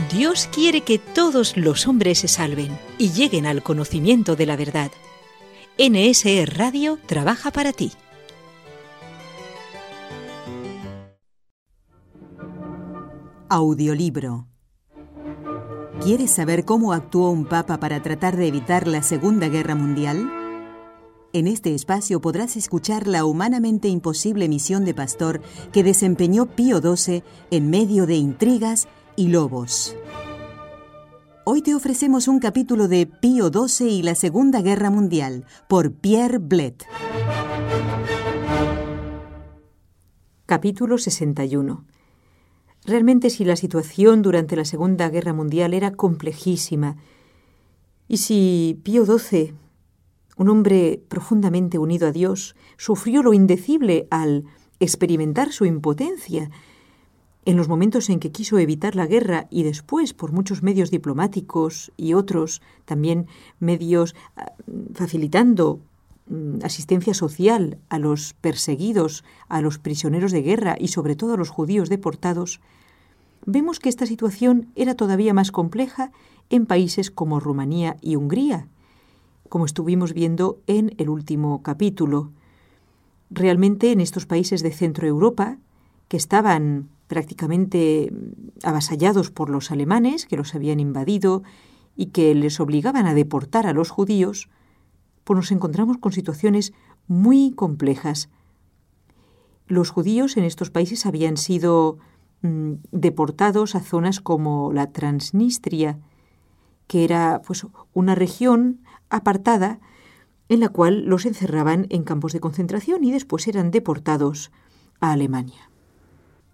Dios quiere que todos los hombres se salven y lleguen al conocimiento de la verdad. NSE Radio trabaja para ti. Audiolibro. ¿Quieres saber cómo actuó un papa para tratar de evitar la Segunda Guerra Mundial? En este espacio podrás escuchar la humanamente imposible misión de pastor que desempeñó Pío XII en medio de intrigas y lobos. Hoy te ofrecemos un capítulo de Pío XII y la Segunda Guerra Mundial, por Pierre Blett. Capítulo 61. Realmente, si la situación durante la Segunda Guerra Mundial era complejísima, y si Pío XII, un hombre profundamente unido a Dios, sufrió lo indecible al experimentar su impotencia en los momentos en que quiso evitar la guerra y después, por muchos medios diplomáticos y otros, también medios facilitando asistencia social a los perseguidos, a los prisioneros de guerra y sobre todo a los judíos deportados, vemos que esta situación era todavía más compleja en países como Rumanía y Hungría, como estuvimos viendo en el último capítulo. Realmente en estos países de Centro Europa, que estaban prácticamente avasallados por los alemanes, que los habían invadido y que les obligaban a deportar a los judíos, pues nos encontramos con situaciones muy complejas. Los judíos en estos países habían sido deportados a zonas como la Transnistria, que era pues una región apartada en la cual los encerraban en campos de concentración y después eran deportados a Alemania.